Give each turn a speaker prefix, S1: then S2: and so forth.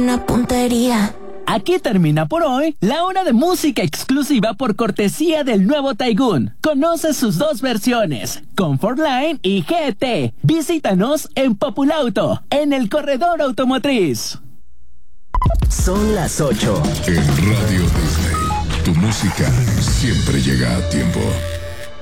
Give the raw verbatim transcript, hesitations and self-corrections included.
S1: una puntería.
S2: Aquí termina por hoy la hora de música exclusiva por cortesía del nuevo Taigun. Conoce sus dos versiones, Comfortline y G T. Visítanos en Populauto, en el corredor automotriz.
S3: Son las ocho.
S4: En Radio Disney, tu música siempre llega a tiempo.